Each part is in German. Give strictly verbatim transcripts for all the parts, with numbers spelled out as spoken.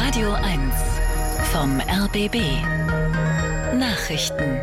Radio eins vom R B B. Nachrichten.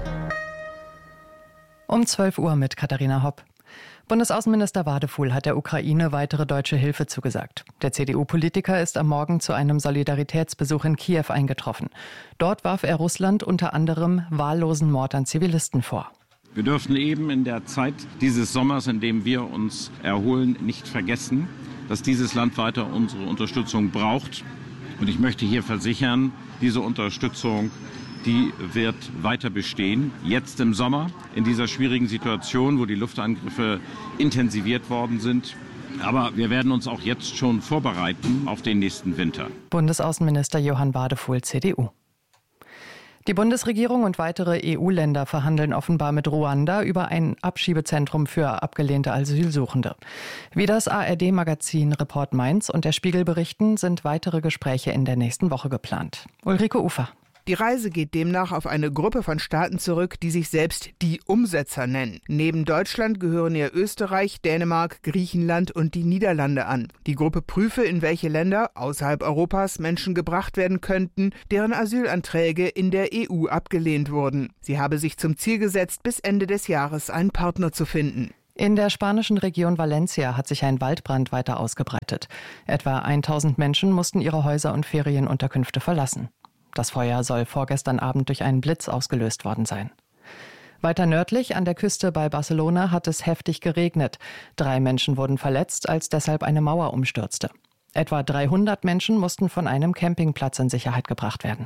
Um zwölf Uhr mit Katharina Hopp. Bundesaußenminister Wadefuhl hat der Ukraine weitere deutsche Hilfe zugesagt. Der C D U-Politiker ist am Morgen zu einem Solidaritätsbesuch in Kiew eingetroffen. Dort warf er Russland unter anderem wahllosen Mord an Zivilisten vor. Wir dürfen eben in der Zeit dieses Sommers, in dem wir uns erholen, nicht vergessen, dass dieses Land weiter unsere Unterstützung braucht. Und ich möchte hier versichern, diese Unterstützung, die wird weiter bestehen. Jetzt im Sommer, in dieser schwierigen Situation, wo die Luftangriffe intensiviert worden sind. Aber wir werden uns auch jetzt schon vorbereiten auf den nächsten Winter. Bundesaußenminister Johann Wadefuhl, C D U. Die Bundesregierung und weitere E U-Länder verhandeln offenbar mit Ruanda über ein Abschiebezentrum für abgelehnte Asylsuchende. Wie das A R D-Magazin Report Mainz und der Spiegel berichten, sind weitere Gespräche in der nächsten Woche geplant. Ulrike Ufer. Die Reise geht demnach auf eine Gruppe von Staaten zurück, die sich selbst die Umsetzer nennen. Neben Deutschland gehören ihr Österreich, Dänemark, Griechenland und die Niederlande an. Die Gruppe prüfe, in welche Länder außerhalb Europas Menschen gebracht werden könnten, deren Asylanträge in der E U abgelehnt wurden. Sie habe sich zum Ziel gesetzt, bis Ende des Jahres einen Partner zu finden. In der spanischen Region Valencia hat sich ein Waldbrand weiter ausgebreitet. Etwa tausend Menschen mussten ihre Häuser und Ferienunterkünfte verlassen. Das Feuer soll vorgestern Abend durch einen Blitz ausgelöst worden sein. Weiter nördlich an der Küste bei Barcelona hat es heftig geregnet. Drei Menschen wurden verletzt, als deshalb eine Mauer umstürzte. Etwa dreihundert Menschen mussten von einem Campingplatz in Sicherheit gebracht werden.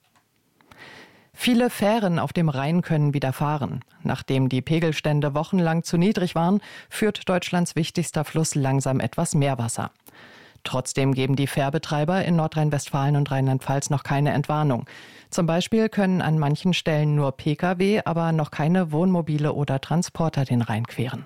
Viele Fähren auf dem Rhein können wieder fahren. Nachdem die Pegelstände wochenlang zu niedrig waren, führt Deutschlands wichtigster Fluss langsam etwas Meerwasser. Trotzdem geben die Fährbetreiber in Nordrhein-Westfalen und Rheinland-Pfalz noch keine Entwarnung. Zum Beispiel können an manchen Stellen nur Pkw, aber noch keine Wohnmobile oder Transporter den Rhein queren.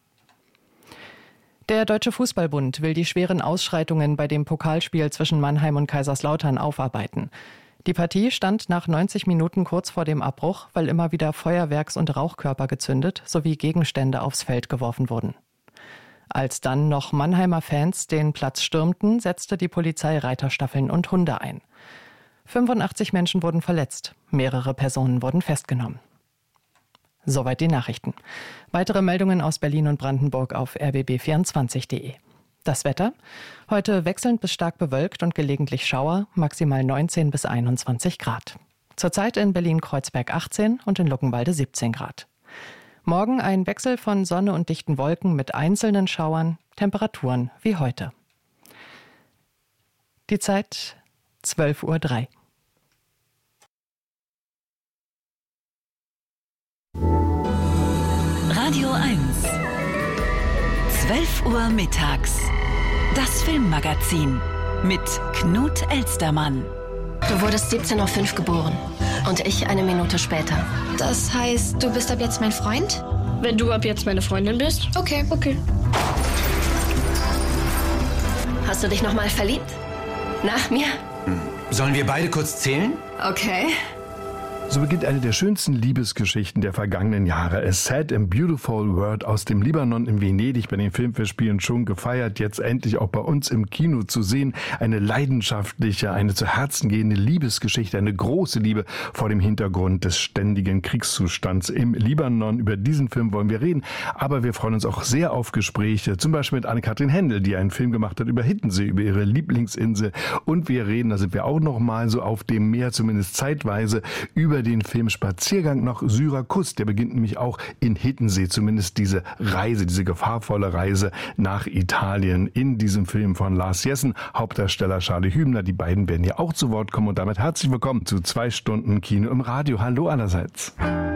Der Deutsche Fußballbund will die schweren Ausschreitungen bei dem Pokalspiel zwischen Mannheim und Kaiserslautern aufarbeiten. Die Partie stand nach neunzig Minuten kurz vor dem Abbruch, weil immer wieder Feuerwerks- und Rauchkörper gezündet sowie Gegenstände aufs Feld geworfen wurden. Als dann noch Mannheimer Fans den Platz stürmten, setzte die Polizei Reiterstaffeln und Hunde ein. fünfundachtzig Menschen wurden verletzt, mehrere Personen wurden festgenommen. Soweit die Nachrichten. Weitere Meldungen aus Berlin und Brandenburg auf r b b vierundzwanzig punkt d e. Das Wetter? Heute wechselnd bis stark bewölkt und gelegentlich Schauer, maximal neunzehn bis einundzwanzig Grad. Zurzeit in Berlin-Kreuzberg achtzehn und in Luckenwalde siebzehn Grad. Morgen ein Wechsel von Sonne und dichten Wolken mit einzelnen Schauern, Temperaturen wie heute. Die Zeit zwölf Uhr drei. Radio eins. zwölf Uhr mittags. Das Filmmagazin mit Knut Elstermann. Du wurdest siebzehn Uhr fünf geboren und ich eine Minute später. Das heißt, du bist ab jetzt mein Freund? Wenn du ab jetzt meine Freundin bist? Okay. Okay. Hast du dich nochmal verliebt? Nach mir? Sollen wir beide kurz zählen? Okay. So beginnt eine der schönsten Liebesgeschichten der vergangenen Jahre. A Sad and Beautiful World aus dem Libanon in Venedig, bei den Filmfestspielen schon gefeiert, jetzt endlich auch bei uns im Kino zu sehen. Eine leidenschaftliche, eine zu Herzen gehende Liebesgeschichte, eine große Liebe vor dem Hintergrund des ständigen Kriegszustands im Libanon. Über diesen Film wollen wir reden, aber wir freuen uns auch sehr auf Gespräche, zum Beispiel mit Anne-Kathrin Händel, die einen Film gemacht hat über Hiddensee, über ihre Lieblingsinsel. Und wir reden, da sind wir auch noch mal so auf dem Meer, zumindest zeitweise, über den Film Spaziergang nach Syrakus. Der beginnt nämlich auch in Hiddensee, zumindest diese Reise, diese gefahrvolle Reise nach Italien in diesem Film von Lars Jessen, Hauptdarsteller Charlie Hübner. Die beiden werden hier auch zu Wort kommen und damit herzlich willkommen zu zwei Stunden Kino im Radio. Hallo allerseits.